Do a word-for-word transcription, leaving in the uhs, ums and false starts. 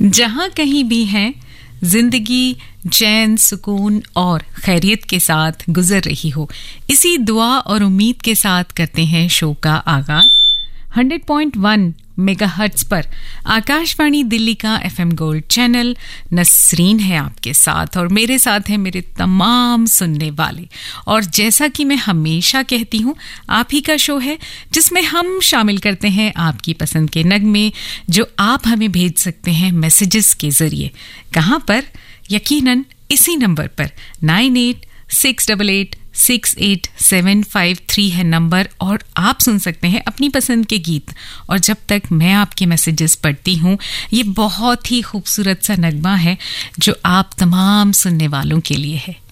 जहां कहीं भी हैं, जिंदगी चैन, सुकून और खैरियत के साथ गुजर रही हो, इसी दुआ और उम्मीद के साथ करते हैं शो का आगाज। हंड्रेड पॉइंट वन मेगाहर्ट्ज पर आकाशवाणी दिल्ली का एफएम गोल्ड चैनल। नसरीन है आपके साथ और मेरे साथ हैं मेरे तमाम सुनने वाले। और जैसा कि मैं हमेशा कहती हूँ, आप ही का शो है जिसमें हम शामिल करते हैं आपकी पसंद के नगमे, जो आप हमें भेज सकते हैं मैसेजेस के जरिए। कहाँ पर? यकीनन इसी नंबर पर nine eight six double eight six eight seven five three है नंबर, और आप सुन सकते हैं अपनी पसंद के गीत। और जब तक मैं आपके मैसेजेस पढ़ती हूँ, ये बहुत ही खूबसूरत सा नगमा है जो आप तमाम सुनने वालों के लिए है।